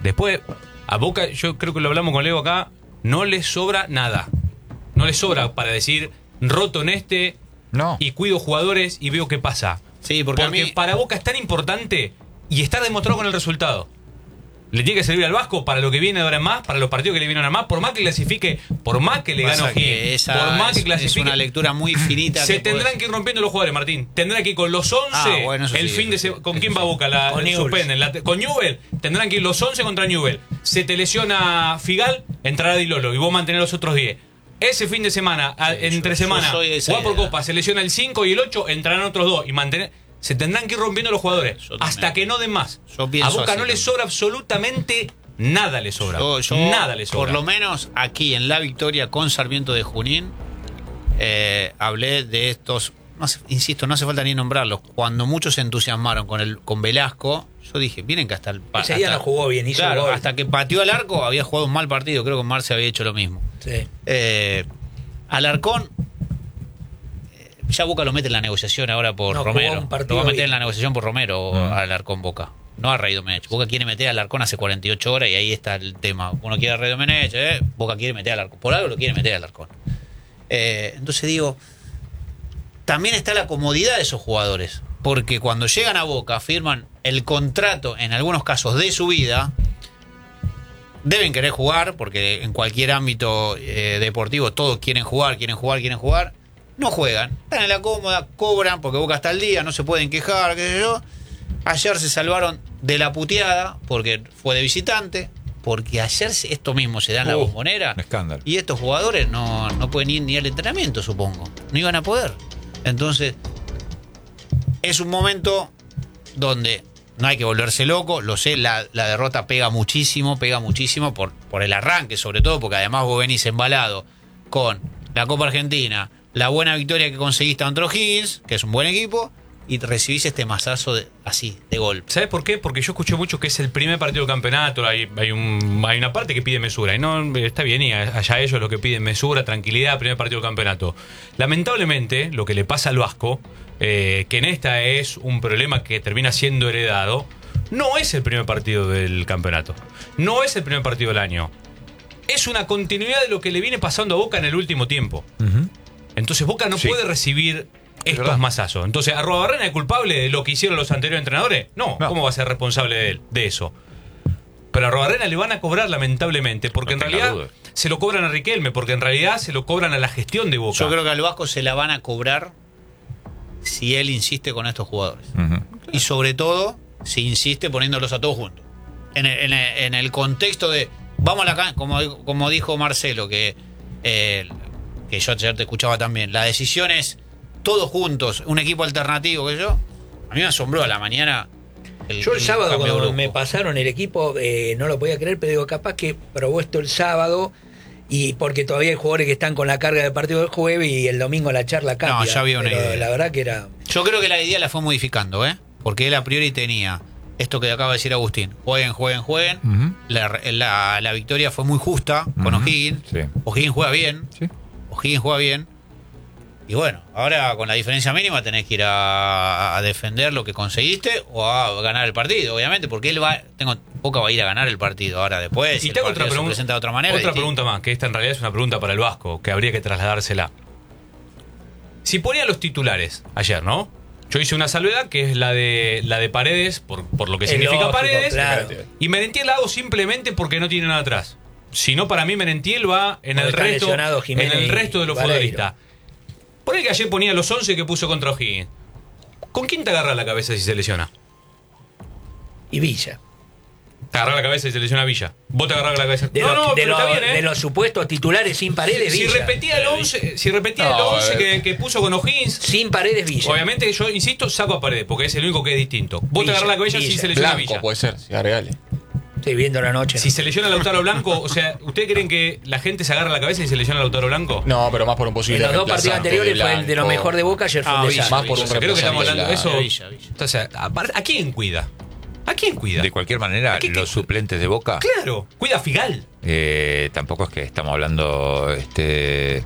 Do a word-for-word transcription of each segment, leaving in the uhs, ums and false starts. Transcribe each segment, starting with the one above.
Después, a Boca, yo creo que lo hablamos con Leo acá, no le sobra nada. No le sobra para decir, roto en este, no. y cuido jugadores y veo qué pasa. Sí, porque, porque a mí... para Boca es tan importante y está demostrado con el resultado. Le tiene que servir al Vasco para lo que viene de ahora en más, para los partidos que le vienen ahora más, por más que clasifique, por más que le gane O'Higgins, por más que clasifique. Es una lectura muy finita. Se tendrán que ir rompiendo los jugadores, Martín. Tendrán que ir con los once, ah, bueno, el sí, fin de se... ¿Con quién va Boca? La, con suspenden. La, con Newell, tendrán que ir los once contra Newell. Se te lesiona Figal, entrará Di Lolo y vos mantener los otros diez. Ese fin de semana, sí, entre yo, semana, jugar por Copa, se lesiona el cinco y el ocho, entrarán otros dos y mantener. Se tendrán que ir rompiendo los jugadores hasta que no den más. A Boca no le sobra absolutamente nada, le sobra. Yo, yo, nada le sobra. Por lo menos aquí en La Victoria con Sarmiento de Junín, eh, hablé de estos. No hace, insisto, no hace falta ni nombrarlos. Cuando muchos se entusiasmaron con el con Velasco, yo dije, miren que hasta el. Ese día no jugó bien, hizo claro, gol. Hasta que pateó al arco, había jugado un mal partido. Creo que Marce había hecho lo mismo. Sí. Eh, Alarcón. Ya Boca lo mete en la negociación ahora por no, Romero. Lo va a meter bien. en la negociación por Romero mm. Alarcón Boca. No a Rey Domenech. Boca quiere meter a Alarcón hace cuarenta y ocho horas y ahí está el tema. Uno quiere a Rey Domenech, ¿eh? Boca quiere meter a Alarcón. Por algo lo quiere meter a Alarcón. Eh, entonces digo, también está la comodidad de esos jugadores. Porque cuando llegan a Boca, firman el contrato, en algunos casos de su vida, deben querer jugar, porque en cualquier ámbito eh, deportivo todos quieren jugar, quieren jugar, quieren jugar. No juegan, están en la cómoda, cobran porque Boca está al día, no se pueden quejar, qué sé yo. Ayer se salvaron de la puteada porque fue de visitante, porque ayer esto mismo se da en uh, la Bombonera. Escándalo. Y estos jugadores no, no pueden ir ni al entrenamiento, supongo. No iban a poder. Entonces, es un momento donde no hay que volverse loco. Lo sé, la, la derrota pega muchísimo, pega muchísimo por, por el arranque, sobre todo, porque además vos venís embalado con la Copa Argentina, la buena victoria que conseguiste contra O'Higgins, que es un buen equipo, y recibís este mazazo de, así, de golpe. ¿Sabes por qué? Porque yo escuché mucho que es el primer partido del campeonato, hay, hay, un, hay una parte que pide mesura, y no está bien, y allá ellos lo que piden mesura, tranquilidad, primer partido del campeonato. Lamentablemente, lo que le pasa al Vasco, eh, que en esta es un problema que termina siendo heredado, no es el primer partido del campeonato, no es el primer partido del año, es una continuidad de lo que le viene pasando a Boca en el último tiempo. Uh-huh. Entonces Boca no sí. puede recibir estos mazazos. Entonces, ¿Arruabarrena es culpable de lo que hicieron los anteriores entrenadores? No, no. ¿Cómo va a ser responsable de él, de eso? Pero a Arruabarrena le van a cobrar, lamentablemente, porque no en realidad duda. se lo cobran a Riquelme, porque en realidad se lo cobran a la gestión de Boca. Yo creo que al Vasco se la van a cobrar si él insiste con estos jugadores. Uh-huh. Y sobre todo, si insiste poniéndolos a todos juntos. En el, en el, en el contexto de, vamos a la cancha, como, como dijo Marcelo, que... Eh, que yo ayer te escuchaba también, la decisión es todos juntos, un equipo alternativo, que yo, a mí me asombró a la mañana. El, yo el sábado cuando me pasaron el equipo, eh, no lo podía creer, pero digo, capaz que probó esto el sábado, y porque todavía hay jugadores que están con la carga del partido del jueves y el domingo la charla cambia. No, ya había una idea. La verdad que era... Yo creo que la idea la fue modificando, ¿eh? Porque él a priori tenía esto que acaba de decir Agustín, jueguen, jueguen, jueguen. Uh-huh. la, la, la victoria fue muy justa uh-huh. con O'Higgins. Sí. O'Higgins juega bien. Sí. O'Higgins juega bien. Y bueno, ahora con la diferencia mínima tenés que ir a, a defender lo que conseguiste o a ganar el partido, obviamente, porque él va, tengo Boca va a ir a ganar el partido ahora después. Y el tengo otra pregunta, se presenta de otra manera. Otra distinta. pregunta más, que esta en realidad es una pregunta para el Vasco, que habría que trasladársela. Si ponía los titulares ayer, ¿no? Yo hice una salvedad que es la de la de Paredes, por, por lo que es significa lógico, Paredes, claro. Y Merentiel la hago simplemente porque no tiene nada atrás. Si no, para mí Merentiel va en el resto, en el resto de los futbolistas. Por ahí que ayer ponía los once que puso contra O'Higgins. ¿Con quién te agarra la cabeza si se lesiona? Y Villa. Te agarra la cabeza y se lesiona Villa. Vos te agarrás la cabeza. De, no, los, no, de, pero los, está bien, ¿eh? de los supuestos titulares sin Paredes, si, Villa. Si repetía el once, si repetía no, el once que, que puso con O'Higgins. Sin Paredes, Villa. Obviamente, yo insisto, saco a Paredes, porque es el único que es distinto. Vos Villa, te agarrás la cabeza si se lesiona Blanco, Villa. Puede ser, si Arreale. Estoy viendo la noche. Si se lesiona Lautaro Blanco, o sea, ¿ustedes creen que la gente se agarra la cabeza y se lesiona Lautaro Blanco? No, pero más por un posible. En los dos partidos anteriores fue el de lo mejor de Boca, ayer fue ah, un Villa, más por un Creo que estamos hablando de eso. Villa, Villa. Entonces, ¿a, ¿a quién cuida? ¿A quién cuida? De cualquier manera, qué, los qué? suplentes de Boca. Claro, cuida a Figal. Eh, tampoco es que estamos hablando. este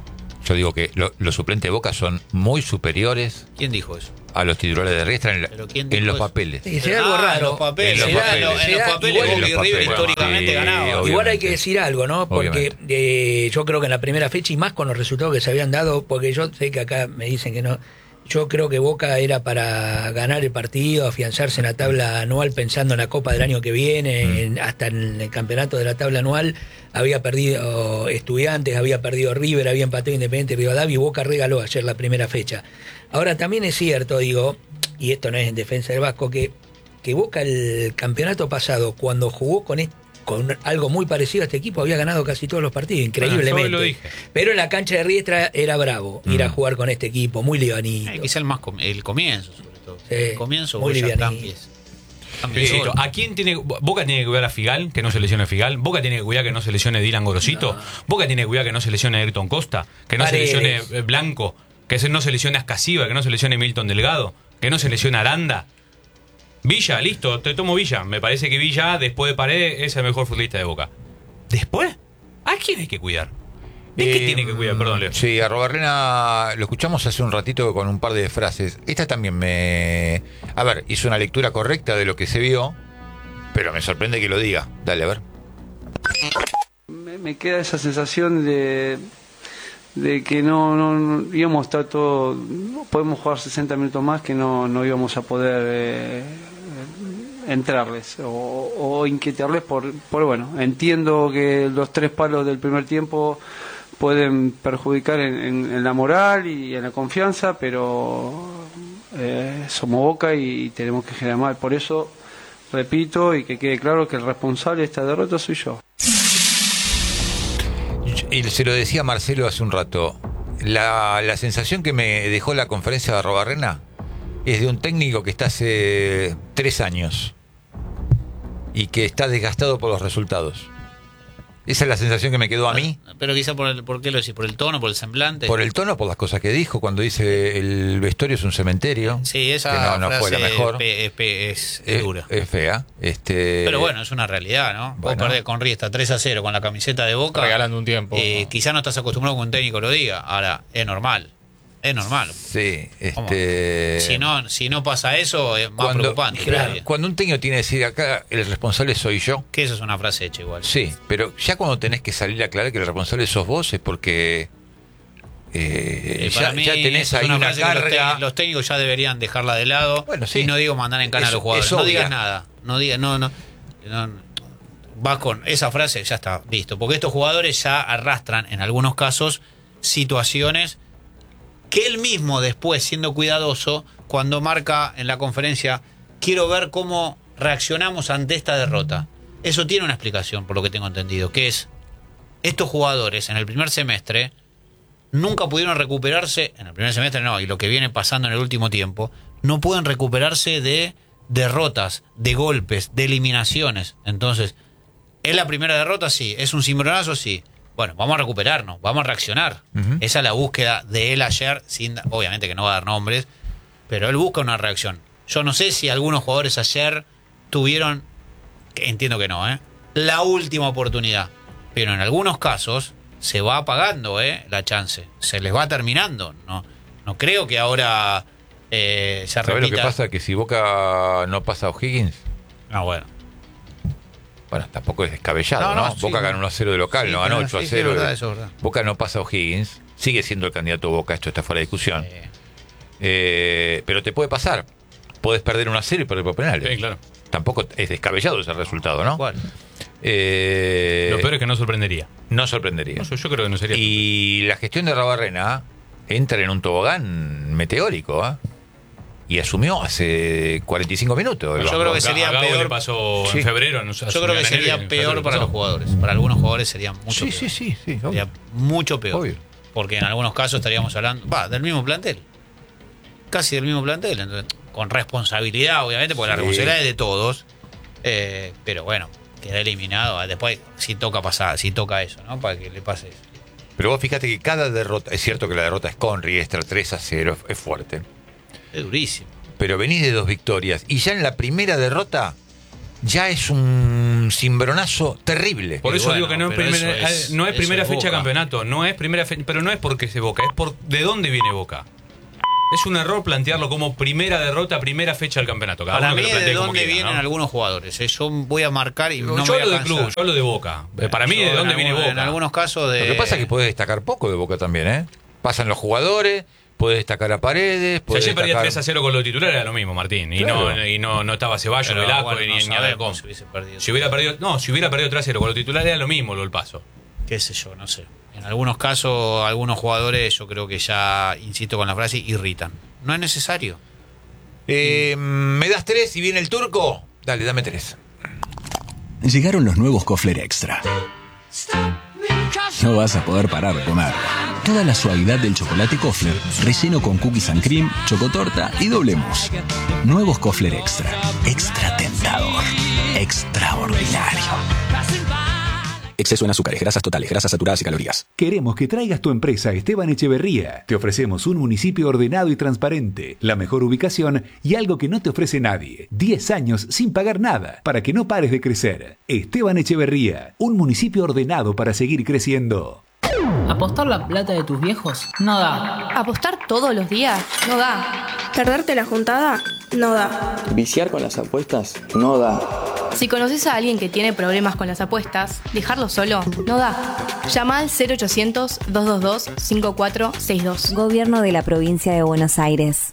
Yo digo que lo, los suplentes de Boca son muy superiores. ¿Quién dijo eso? A los titulares de Riestra en, la, en los papeles. Sí, será algo raro. En los papeles. En los papeles, en los papeles Boca y River históricamente sí, ganaba. obviamente. Igual hay que decir algo, ¿no? Porque eh, yo creo que en la primera fecha, y más con los resultados que se habían dado, porque yo sé que acá me dicen que no, yo creo que Boca era para ganar el partido, afianzarse en la tabla anual pensando en la Copa del año que viene, mm. en, hasta en el campeonato de la tabla anual, había perdido Estudiantes, había perdido River, había empatado Independiente y Rivadavia, y Boca regaló ayer la primera fecha. Ahora también es cierto, digo, y esto no es en defensa del Vasco, que, que Boca el campeonato pasado, cuando jugó con este, con algo muy parecido a este equipo, había ganado casi todos los partidos, increíblemente. Bueno, yo lo dije. Pero en la cancha de Riestra era bravo mm. ir a jugar con este equipo, muy livianito. Eh, quizá el más com el comienzo, sobre todo. Sí, el comienzo, muy livianito. ¿A quién tiene? Boca tiene que cuidar a Figal, que no se lesione Figal. Boca tiene que cuidar que no se lesione Dylan Gorosito. No. Boca tiene que cuidar que no se lesione Ayrton Costa, que no Paredes. se lesione Blanco, que no se lesione Ascasiba, que no se lesione Milton Delgado, que no se lesione Aranda. Villa, listo, te tomo Villa. Me parece que Villa, después de Paredes, es el mejor futbolista de Boca. ¿Después? ¿A quién hay que cuidar? ¿De eh, qué tiene que cuidar? Perdón, Leo. Sí, a Robarrena lo escuchamos hace un ratito con un par de frases. Esta también me... A ver, hizo una lectura correcta de lo que se vio, pero me sorprende que lo diga. Dale, a ver. Me, me queda esa sensación de... de que no, no, no íbamos a estar todo, podemos jugar sesenta minutos más, que no, no íbamos a poder eh, entrarles o, o inquietarles por, por, bueno, entiendo que los tres palos del primer tiempo pueden perjudicar en, en, en la moral y en la confianza, pero eh, somos Boca y tenemos que generar mal. Por eso, repito, y que quede claro que el responsable de esta derrota soy yo. Y se lo decía Marcelo hace un rato, la, la sensación que me dejó la conferencia de Arrobarrena es de un técnico que está hace tres años y que está desgastado por los resultados. Esa es la sensación que me quedó a mí. Pero quizá por el, ¿por qué lo decís? ¿Por el tono, por el semblante? Por el tono, por las cosas que dijo, cuando dice el vestuario es un cementerio. Sí, esa que no, no frase fue la mejor. Es, es, es, es dura. Es fea. Este... Pero bueno, es una realidad, ¿no? Bueno. Vos perdés con Riestra tres a cero con la camiseta de Boca. Regalando un tiempo. Eh, quizá no estás acostumbrado a que un técnico lo diga. Ahora, es normal. Es normal. Sí, este... Si no, si no pasa eso, es más cuando, preocupante. Claro, cuando un técnico tiene que decir acá, el responsable soy yo. Que eso es una frase hecha igual. Sí, pero ya cuando tenés que salir a aclarar que el responsable sos vos es porque eh, ya, ya tenés ahí una, una carga. Los, los técnicos ya deberían dejarla de lado. Bueno, sí. Y no digo mandar en cana a los jugadores. No digas nada. No digas, no, no, no. Vas con esa frase, ya está, listo. Porque estos jugadores ya arrastran, en algunos casos, situaciones que él mismo después, siendo cuidadoso, cuando marca en la conferencia, quiero ver cómo reaccionamos ante esta derrota. Eso tiene una explicación, por lo que tengo entendido, que es, estos jugadores en el primer semestre nunca pudieron recuperarse, en el primer semestre no, y lo que viene pasando en el último tiempo, no pueden recuperarse de derrotas, de golpes, de eliminaciones. Entonces, ¿es la primera derrota? Sí. ¿Es un cimbronazo? Sí. Bueno, vamos a recuperarnos, vamos a reaccionar. Uh-huh. Esa es la búsqueda de él ayer, sin, obviamente que no va a dar nombres, pero él busca una reacción. Yo no sé si algunos jugadores ayer tuvieron, entiendo que no, ¿eh? la última oportunidad, pero en algunos casos se va apagando ¿eh? la chance, se les va terminando. No, no creo que ahora eh, se repita. ¿Sabés lo que pasa? Que si Boca no pasa a O'Higgins... Ah, bueno. Bueno, tampoco es descabellado, ¿no? ¿no? Sí, Boca no. ganó uno a cero de local, sí, no ganó ocho a cero. Sí, sí, verdad, eso es verdad. Boca no pasa a O'Higgins, sigue siendo el candidato Boca, esto está fuera de discusión. Sí. Eh, pero te puede pasar. Podés perder uno a cero y perder por penales. Sí, claro. Tampoco es descabellado ese resultado, ¿no? ¿Cuál? Eh, Lo peor es que no sorprendería. No sorprendería. No, yo creo que no sería. Y la gestión de Arrobarrena entra en un tobogán meteórico, ¿eh? Y asumió hace cuarenta y cinco minutos. Yo creo que sería a peor. Le pasó sí. en febrero. No, yo creo que sería enero, peor para los jugadores. Para algunos jugadores sería mucho sí, peor. Sí, sí, sí. Sería mucho peor. Obvio. Porque en algunos casos estaríamos hablando, va, del mismo plantel. Casi del mismo plantel. Entonces, con responsabilidad, obviamente, porque sí. la responsabilidad es de todos. Eh, pero bueno, queda eliminado. Después, si toca pasar, si toca eso, ¿no? Para que le pase eso. Pero vos fíjate que cada derrota, es cierto que la derrota es con Riestra tres a cero, es fuerte. Es durísimo. Pero venís de dos victorias y ya en la primera derrota ya es un un cimbronazo terrible. Por eso bueno, digo que no es, pero primera, eso es- no es eso primera es fecha de Boca. campeonato, no es primera fe- pero no es porque se Boca, es por de dónde viene Boca. Es un error plantearlo como primera derrota, primera fecha del campeonato. Cada Para uno mí que lo es de plantee como dónde quiera, vienen ¿no? algunos jugadores. ¿eh? Yo voy a marcar y no me yo voy a hablo de cansar. club, yo hablo de Boca. Eh, Para mí, Yo ¿de en dónde viene algún- Boca? En algunos casos de... Lo que pasa es que puede destacar poco de Boca también, ¿eh? Pasan los jugadores, puede destacar a Paredes, Si puede ayer perdía destacar... tres a cero con los titulares era lo mismo, Martín. Y, Claro. no, y no, no estaba Ceballos, Pero, Velasco bueno, ni, no ni sabemos Alarcón. si hubiese perdido. Si hubiera perdido, no, si hubiera perdido tres a cero con los titulares era lo mismo lo del paso. Qué sé yo, no sé. En algunos casos, algunos jugadores yo creo que ya, insisto con la frase, irritan. No es necesario. Eh, ¿Me das tres y viene el turco? Dale, dame tres. Llegaron los nuevos Kofler Extra. No vas a poder parar de comer. Toda la suavidad del chocolate Kofler, relleno con cookies and cream, chocotorta y doble mousse. Nuevos Kofler Extra. Extra tentador. Extraordinario. Exceso en azúcares, grasas totales, grasas saturadas y calorías. Queremos que traigas tu empresa a Esteban Echeverría. Te ofrecemos un municipio ordenado y transparente, la mejor ubicación y algo que no te ofrece nadie. diez años sin pagar nada, para que no pares de crecer. Esteban Echeverría, un municipio ordenado para seguir creciendo. ¿Apostar la plata de tus viejos? No da. ¿Apostar todos los días? No da. ¿Perderte la juntada? No da. ¿Viciar con las apuestas? No da. Si conoces a alguien que tiene problemas con las apuestas, dejarlo solo no da. Llama al cero ochocientos, dos dos dos, cinco cuatro seis dos. Gobierno de la Provincia de Buenos Aires.